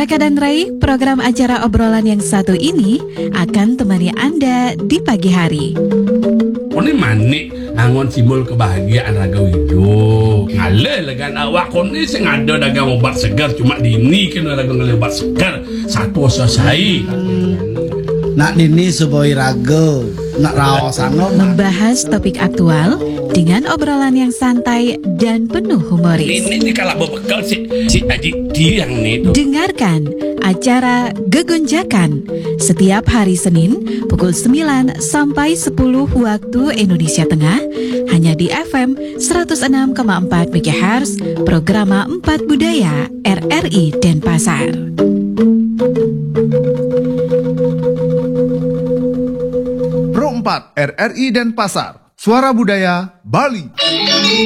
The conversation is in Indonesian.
Eka dan Ray, program acara obrolan yang satu ini akan temani Anda di pagi hari. Ini manik angon simbol kebahagiaan raga wijo. Ngale legan awak koni sing ada dagang obat segar cuma dini kena dagang obat segar satu selesai. Nak dini suboi raga, nak raos sanggup Membahas topik aktual dengan obrolan yang santai dan penuh humoris. Ini kalau berbekal si Aji Tiang nih tuh. Dengarkan acara Gegonjakan setiap hari Senin pukul 9 sampai 10 waktu Indonesia Tengah hanya di FM 106,4 MHz Programa 4 Budaya RRI Denpasar. Pro 4 RRI Denpasar, Suara Budaya Bali.